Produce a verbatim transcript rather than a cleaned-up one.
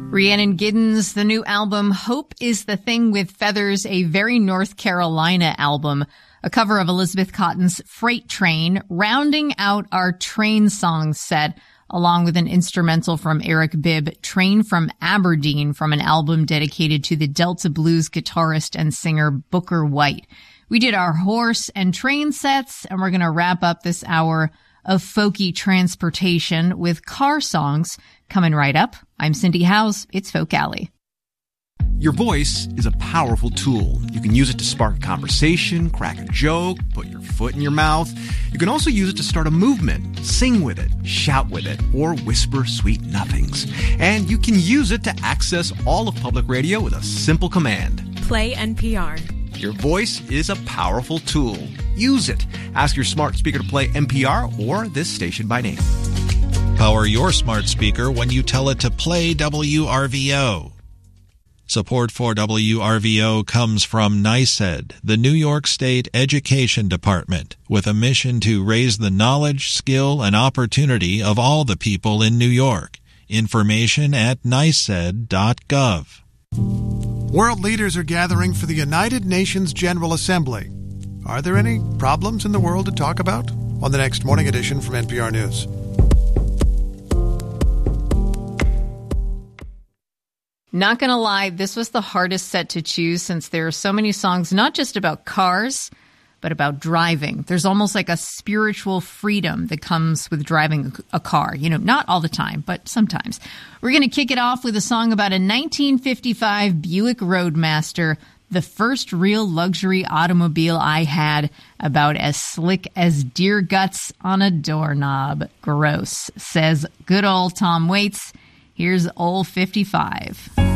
Rhiannon Giddens, the new album, Hope is the Thing with Feathers, a very North Carolina album, a cover of Elizabeth Cotton's Freight Train, rounding out our train song set, along with an instrumental from Eric Bibb, Train from Aberdeen, from an album dedicated to the Delta Blues guitarist and singer Booker White. We did our horse and train sets, and we're going to wrap up this hour of folky transportation with car songs coming right up. I'm Cindy Howes. It's Folk Alley. Your voice is a powerful tool. You can use it to spark a conversation, crack a joke, put your foot in your mouth. You can also use it to start a movement, sing with it, shout with it, or whisper sweet nothings. And you can use it to access all of public radio with a simple command. Play N P R. Your voice is a powerful tool. Use it. Ask your smart speaker to play N P R or this station by name. Power your smart speaker when you tell it to play W R V O. Support for W R V O comes from NYSED, the New York State Education Department, with a mission to raise the knowledge, skill, and opportunity of all the people in New York. Information at nysed dot gov. World leaders are gathering for the United Nations General Assembly. Are there any problems in the world to talk about? On the next Morning Edition from N P R News. Not gonna lie, this was the hardest set to choose since there are so many songs not just about cars, but about driving. There's almost like a spiritual freedom that comes with driving a car. You know, not all the time, but sometimes. We're going to kick it off with a song about a nineteen fifty-five Buick Roadmaster, the first real luxury automobile I had, about as slick as deer guts on a doorknob. Gross, says good old Tom Waits. Here's Old fifty-five.